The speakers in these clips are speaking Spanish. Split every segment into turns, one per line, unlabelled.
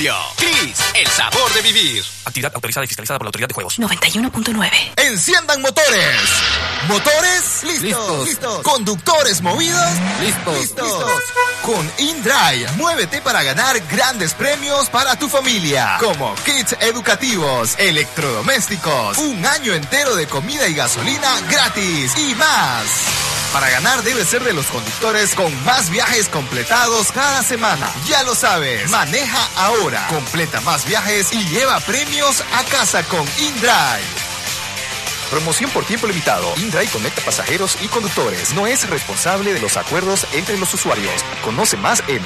Cris, el sabor de vivir. Actividad autorizada y fiscalizada por la Autoridad de Juegos.
91.9.
Enciendan motores. ¿Motores? Listos. ¿Conductores movidos? Listos. Con InDrive, muévete para ganar grandes premios para tu familia. Como kits educativos, electrodomésticos, un año entero de comida y gasolina gratis y más. Para ganar debe ser de los conductores con más viajes completados cada semana. Ya lo sabes, maneja ahora, completa más viajes y lleva premios a casa con InDrive. Promoción por tiempo limitado. InDrive conecta pasajeros y conductores. No es responsable de los acuerdos entre los usuarios. Conoce más en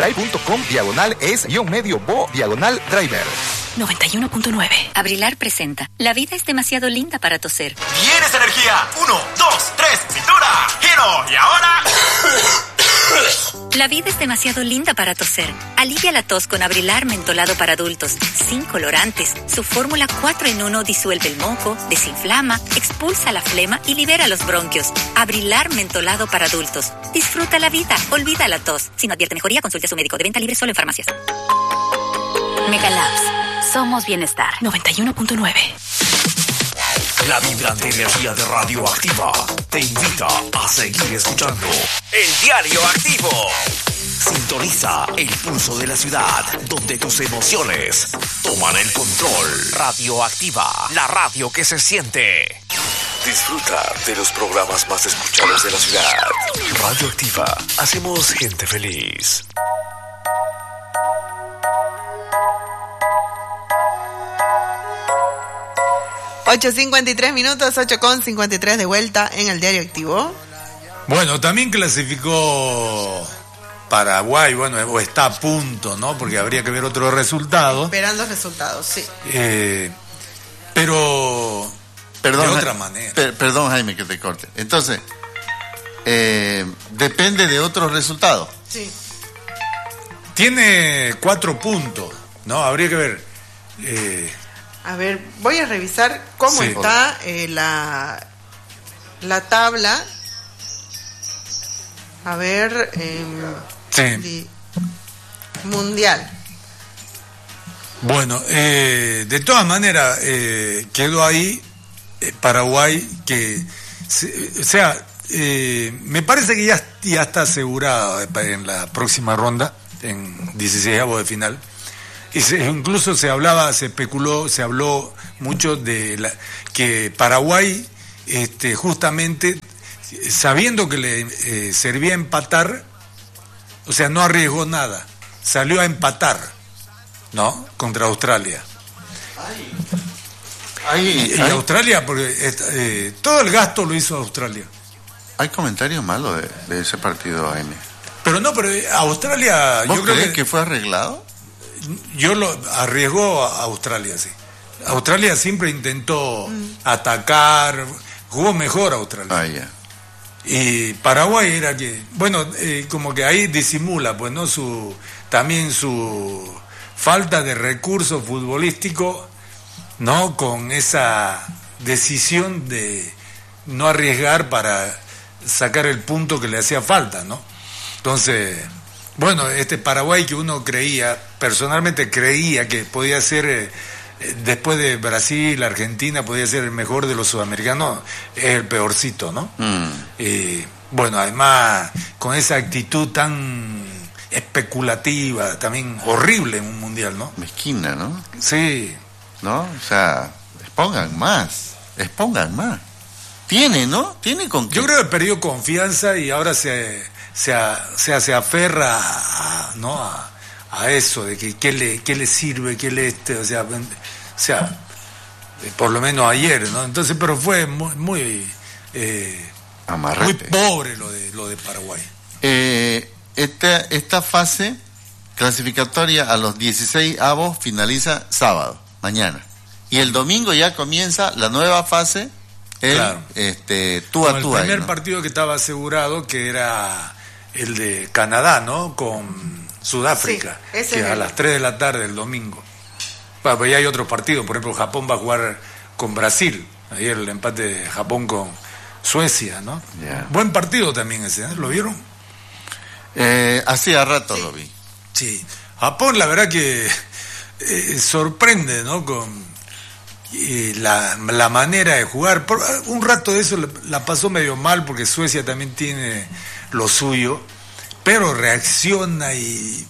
indrive.com/es-medio-bo/driver.
91.9.
Abrilar presenta. La vida es demasiado linda para toser.
¡Tienes energía! 1, 2, 3, cintura, giro y ahora...
La vida es demasiado linda para toser. Alivia la tos con Abrilar mentolado para adultos, sin colorantes. Su fórmula 4 en 1 disuelve el moco, desinflama, expulsa la flema y libera los bronquios. Abrilar mentolado para adultos. Disfruta la vida, olvida la tos. Si no advierte mejoría, consulte a su médico. De venta libre solo en farmacias.
Megalabs. Somos bienestar. 91.9.
La vibrante energía de Radioactiva te invita a seguir escuchando
El Diario Activo.
Sintoniza el pulso de la ciudad, donde tus emociones toman el control.
Radioactiva, la radio que se siente.
Disfruta de los programas más escuchados de la ciudad. Radioactiva, hacemos gente feliz.
$8:53, 8:53 de vuelta en el Diario Activo.
Bueno, también clasificó Paraguay, bueno, o está a punto, ¿no? Porque habría que ver otros resultados.
Esperando resultados, sí.
Pero
perdón,
de otra manera.
Perdón, Jaime, que te corte. Entonces, depende de otros resultados.
Sí.
Tiene 4 puntos, ¿no? Habría que ver.
A ver, voy a revisar cómo está la tabla. A ver, mundial.
Bueno, de todas maneras, quedó ahí Paraguay, que, me parece que ya está asegurado en la próxima ronda, en 16avos de final. Y incluso se habló mucho de que Paraguay, justamente, sabiendo que le servía empatar, o sea, no arriesgó nada, salió a empatar, ¿no? Contra Australia. Y Australia, porque todo el gasto lo hizo Australia.
Hay comentarios malos de ese partido, Jaime.
Pero Australia...
¿Vos crees que fue arreglado?
Yo lo arriesgó a Australia, sí. Australia siempre intentó atacar, jugó mejor Australia.
Ya.
Y Paraguay era que, bueno, como que ahí disimula, pues, ¿no? También su falta de recursos futbolísticos, ¿no? Con esa decisión de no arriesgar para sacar el punto que le hacía falta, ¿no? Entonces... Bueno, Paraguay que uno personalmente creía que podía ser, después de Brasil, Argentina, podía ser el mejor de los sudamericanos, es el peorcito, ¿no? Bueno, además, con esa actitud tan especulativa, también horrible en un mundial, ¿no?
Mezquina, ¿no?
Sí.
¿No? O sea, expongan más. Tiene, ¿no? Tiene con qué.
Yo creo que perdió confianza y ahora se aferra a eso de que qué le sirve, o sea, por lo menos ayer, ¿no? Entonces, pero fue muy pobre lo de Paraguay.
Esta fase clasificatoria a los 16avos finaliza sábado, mañana, y el domingo ya comienza la nueva fase.
Claro.
Tú a tú.
El primer
¿no?
partido que estaba asegurado, que era el de Canadá, ¿no? Con Sudáfrica,
sí,
que a las 3 de la tarde el domingo. Bueno, pues ya hay otros partidos, por ejemplo, Japón va a jugar con Brasil, ayer el empate de Japón con Suecia, ¿no?
Yeah.
Buen partido también ese, ¿eh? ¿Lo vieron?
Hacía rato lo vi.
Sí, Japón la verdad que sorprende, ¿no? Con la manera de jugar. Por un rato de eso la pasó medio mal porque Suecia también tiene lo suyo, pero reacciona y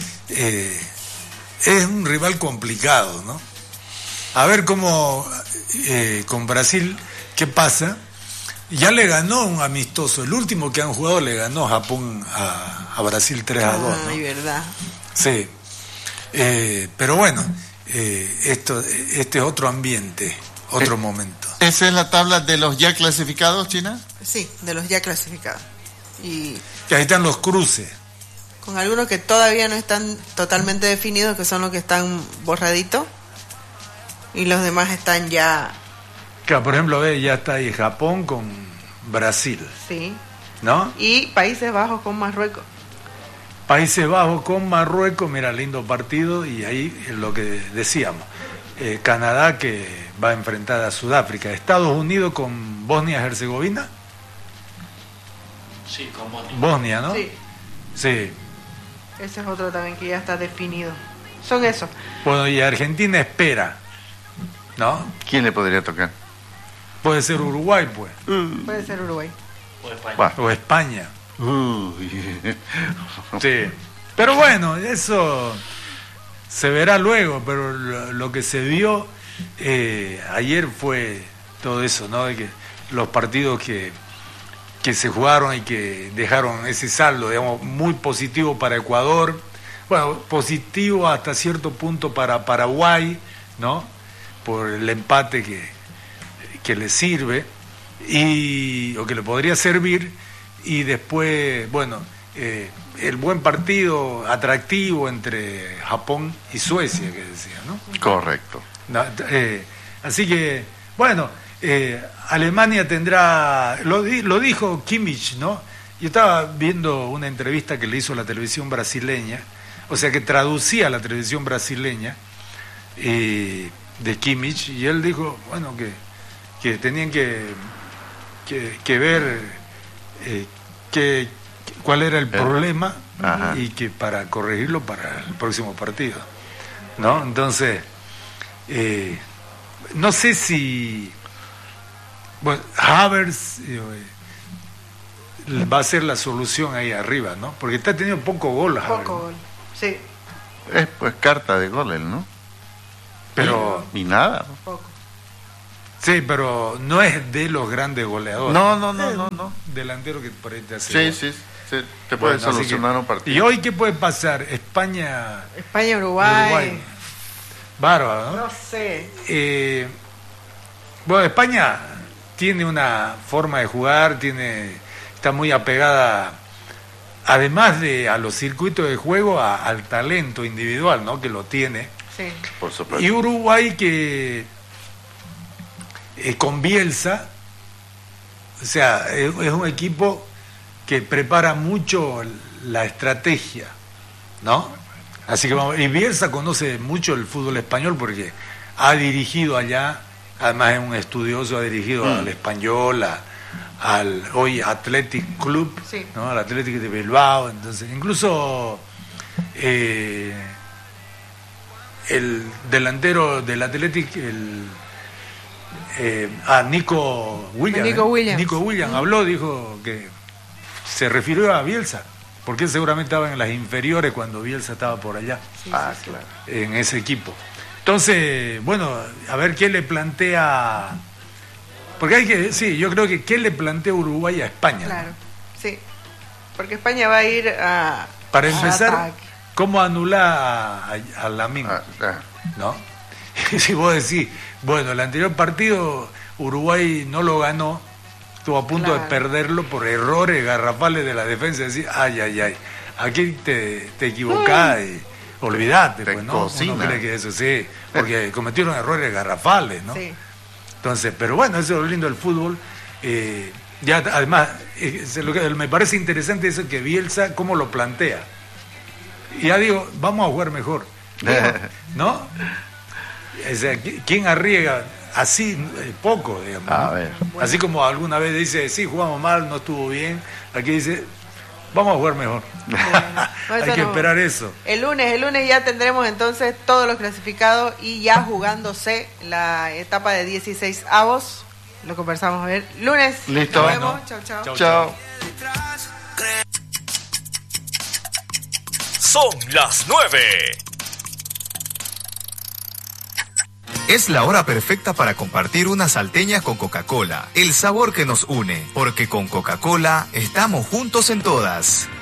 es un rival complicado, ¿no? A ver cómo con Brasil, ¿qué pasa? Ya le ganó un amistoso, el último que han jugado le ganó Japón a Brasil 3-2, ¿no?
Ay, verdad.
Sí, pero bueno, este es otro ambiente, otro momento.
¿Esa es la tabla de los ya clasificados, China?
Sí, de los ya clasificados. Y
ahí están los cruces.
Con algunos que todavía no están totalmente definidos, que son los que están borraditos, y los demás están ya...
Claro, por ejemplo, ya está ahí Japón con Brasil.
Sí.
¿No?
Y Países Bajos con Marruecos.
Países Bajos con Marruecos, mira, lindo partido, y ahí es lo que decíamos. Canadá que va a enfrentar a Sudáfrica. Estados Unidos con Bosnia-Herzegovina.
Sí, con Bosnia.
Bosnia, ¿no?
Sí.
Sí.
Ese es otro también que ya está definido. Son esos.
Bueno, y Argentina espera, ¿no?
¿Quién le podría tocar?
Puede ser Uruguay, pues.
Puede ser Uruguay.
O España.
Bah.
O España. Sí. Pero bueno, eso se verá luego, pero lo que se vio ayer fue todo eso, ¿no? De que los partidos que se jugaron y que dejaron ese saldo, digamos, muy positivo para Ecuador, bueno, positivo hasta cierto punto para Paraguay, ¿no? Por el empate que le sirve, o que le podría servir, y después, bueno, el buen partido atractivo entre Japón y Suecia, que decía, ¿no?
Correcto.
Así que, bueno, Alemania tendrá, lo dijo Kimmich, ¿no? Yo estaba viendo una entrevista que le hizo la televisión brasileña, o sea, que traducía la televisión brasileña de Kimmich, y él dijo, bueno, que tenían que ver cuál era el problema. Ajá. Y que para corregirlo para el próximo partido, ¿no? Entonces, no sé si, bueno, Havertz va a ser la solución ahí arriba, ¿no? Porque está teniendo poco gol Havertz.
Poco gol, sí.
Es pues carta de gol él, ¿no?
Pero
y nada.
Poco.
Sí, pero no es de los grandes goleadores.
No.
Delantero que por ahí te hace.
Sí. Te puede solucionar un partido.
¿Y hoy qué puede pasar? España,
Uruguay.
Bárbaro, ¿no?
No sé.
Bueno, España tiene una forma de jugar, está muy apegada, además de a los circuitos de juego, al talento individual, ¿no? Que lo tiene.
Sí.
Por supuesto.
Y Uruguay que con Bielsa, o sea, es un equipo que prepara mucho la estrategia, ¿no? Así que vamos, y Bielsa conoce mucho el fútbol español porque ha dirigido allá, además es un estudioso, ha dirigido al Español, al hoy Athletic Club,
sí,
¿no? Al Athletic de Bilbao, entonces incluso el delantero del Athletic, Nico Williams habló, dijo que se refirió a Bielsa, porque él seguramente estaba en las inferiores cuando Bielsa estaba por allá,
claro,
en ese equipo. Entonces, bueno, a ver qué le plantea, porque yo creo que qué le plantea Uruguay a España.
Claro, sí, porque España va a ir a...
Para empezar, ¿cómo anular a Lamine? ¿No? Si vos decís, bueno, el anterior partido Uruguay no lo ganó, estuvo a punto de perderlo por errores garrafales de la defensa, decir, ay, aquí te equivocás y olvidate, pues, ¿no? Uno cree que eso sí, porque cometieron errores garrafales, ¿no?
Sí.
Entonces, pero bueno, eso es lo lindo del fútbol. Ya además, lo que me parece interesante es que Bielsa, cómo lo plantea. Y ya digo, vamos a jugar mejor, ¿no? O sea, ¿quién arriesga? Así, poco, digamos.
A ver.
Así como alguna vez dice, sí, jugamos mal, no estuvo bien. Aquí dice, Vamos a jugar mejor.
Bueno,
hay que esperar eso.
El lunes ya tendremos entonces todos los clasificados y ya jugándose la etapa de 16 avos. Lo conversamos a ver lunes.
Listo.
Nos vemos. Chau.
Chao.
Son las 9.
Es la hora perfecta para compartir unas salteñas con Coca-Cola. El sabor que nos une, porque con Coca-Cola estamos juntos en todas.